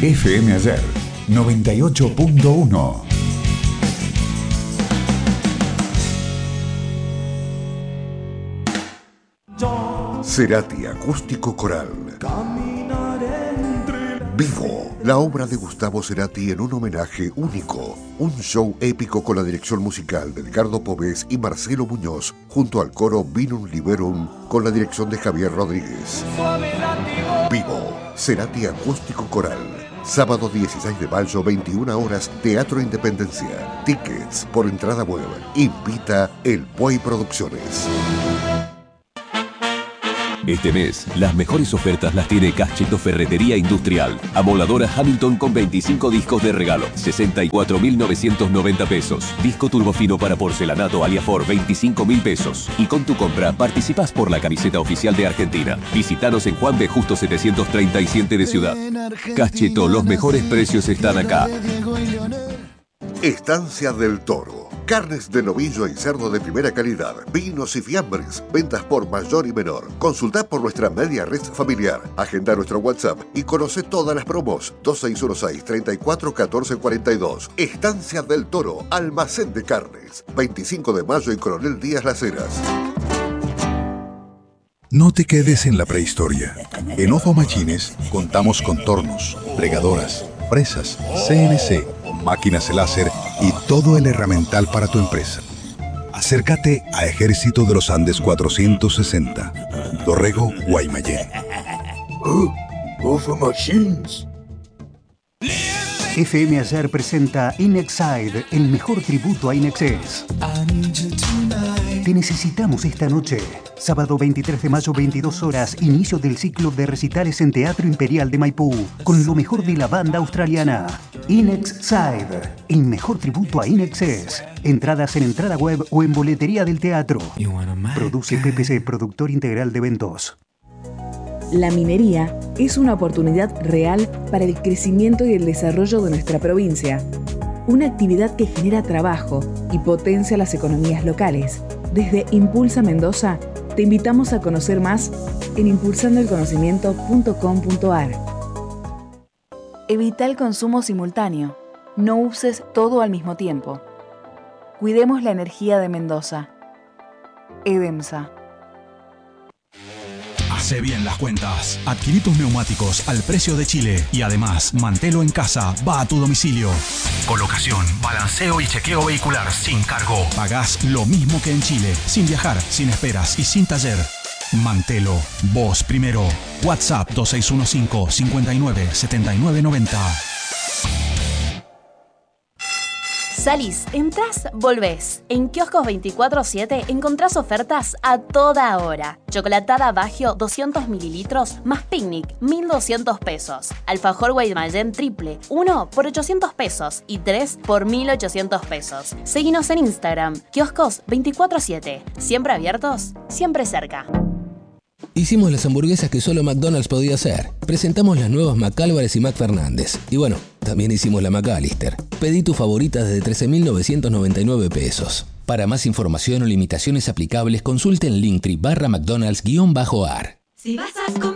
FM Ayer 98.1. Cerati Acústico Coral. Vivo, la obra de Gustavo Cerati en un homenaje único. Un show épico con la dirección musical de Edgardo Povés y Marcelo Muñoz, junto al coro Vinum Liberum, con la dirección de Javier Rodríguez. Vivo, Cerati Acústico Coral. Sábado 16 de mayo, 21 horas, Teatro Independencia. Tickets por entrada web. Invita El Puey Producciones. Este mes, las mejores ofertas las tiene Cacheto Ferretería Industrial. Amoladora Hamilton con 25 discos de regalo, 64.990 pesos. Disco turbofino para porcelanato Aliafor, 25.000 pesos. Y con tu compra, participás por la camiseta oficial de Argentina. Visítanos en Juan B. Justo 737 de Ciudad. Cacheto, los mejores precios están acá. Estancia del Toro. Carnes de novillo y cerdo de primera calidad, vinos y fiambres, ventas por mayor y menor. Consulta por nuestra media red familiar. Agenda nuestro WhatsApp y conoce todas las promos. 2616-341442. Estancia del Toro, almacén de carnes. 25 de mayo y Coronel Díaz Las Heras. No te quedes en la prehistoria. En Ojo Machines contamos con tornos, plegadoras, presas, CNC, máquinas láser y todo el herramental para tu empresa. Acércate a Ejército de los Andes 460, Dorrego, Guaymallén. Ojo Machines. FM Ayer presenta Inexide, el mejor tributo a Inexcess. Te necesitamos esta noche. Sábado 23 de mayo, 22 horas, inicio del ciclo de recitales en Teatro Imperial de Maipú, con lo mejor de la banda australiana. Inexide, el mejor tributo a Inexcess. Entradas en entrada web o en boletería del teatro. Produce PPC, productor integral de eventos. La minería es una oportunidad real para el crecimiento y el desarrollo de nuestra provincia. Una actividad que genera trabajo y potencia las economías locales. Desde Impulsa Mendoza, te invitamos a conocer más en impulsandoelconocimiento.com.ar. Evita el consumo simultáneo. No uses todo al mismo tiempo. Cuidemos la energía de Mendoza. EDEMSA. Hace bien las cuentas. Adquirí tus neumáticos al precio de Chile y además, mantelo en casa, va a tu domicilio. Colocación, balanceo y chequeo vehicular sin cargo. Pagás lo mismo que en Chile, sin viajar, sin esperas y sin taller. Mantelo, vos primero. WhatsApp 2615-597990. Salís, entras, volvés. En Kioscos 24/7 encontrás ofertas a toda hora. Chocolatada Baggio 200 mililitros más picnic, 1.200 pesos. Alfajor Guaymallén triple, 1 por 800 pesos y 3 por 1.800 pesos. Seguinos en Instagram, Kioscos 24/7. Siempre abiertos, siempre cerca. Hicimos las hamburguesas que solo McDonald's podía hacer. Presentamos las nuevas McAlvarez y McFernández. Y bueno, también hicimos la McAllister. Pedí tu favorita desde 13.999 pesos. Para más información o limitaciones aplicables, consulte en Linktree /McDonald's-AR. Si vas a